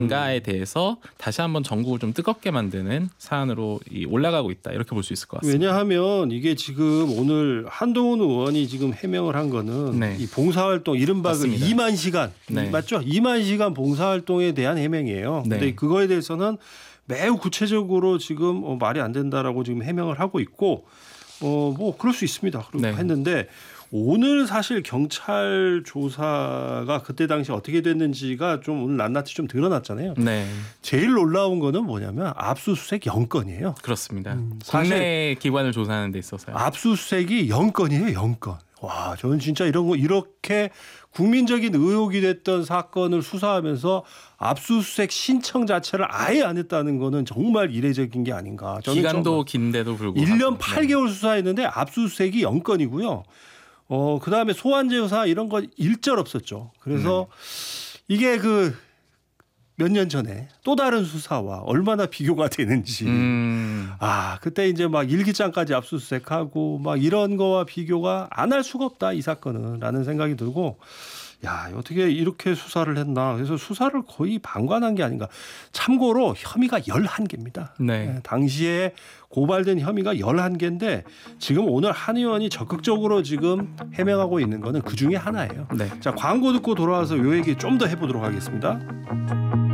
가에 대해서 다시 한번 전국을 좀 뜨겁게 만드는 사안으로 올라가고 있다 이렇게 볼 수 있을 것 같습니다. 왜냐하면 이게 지금 오늘 한동훈 의원이 지금 해명을 한 거는 네. 이 봉사활동 이른바 그 맞습니다. 2만 시간 네. 맞죠? 2만 시간 봉사활동에 대한 해명이에요. 네. 근데 그거에 대해서는 매우 구체적으로 지금 말이 안 된다라고 지금 해명을 하고 있고 뭐 그럴 수 있습니다. 그렇게 네. 했는데 오늘 사실 경찰 조사가 그때 당시 어떻게 됐는지가 좀 오늘 낱낱이 좀 드러났잖아요. 네, 제일 놀라운 거는 뭐냐면 압수수색 0건이에요. 그렇습니다. 사실 국내 기관을 조사하는 데 있어서요. 압수수색이 0건이에요. 0건. 와, 저는 진짜 이런 거 이렇게 국민적인 의혹이 됐던 사건을 수사하면서 압수수색 신청 자체를 아예 안 했다는 거는 정말 이례적인 게 아닌가. 저는 기간도 긴데도 불구하고 1년 8개월 수사했는데 압수수색이 0건이고요. 그다음에 소환제사 이런 거 일절 없었죠. 그래서 이게 그 몇 년 전에 또 다른 수사와 얼마나 비교가 되는지. 그때 이제 막 일기장까지 압수수색하고 막 이런 거와 비교가 안 할 수가 없다 이 사건은 라는 생각이 들고 야 어떻게 이렇게 수사를 했나. 그래서 수사를 거의 방관한 게 아닌가. 참고로 혐의가 11개입니다. 네. 당시에 고발된 혐의가 11개인데 지금 오늘 한 의원이 적극적으로 지금 해명하고 있는 거는 그중에 하나예요. 네. 자, 광고 듣고 돌아와서 이 얘기 좀 더 해보도록 하겠습니다.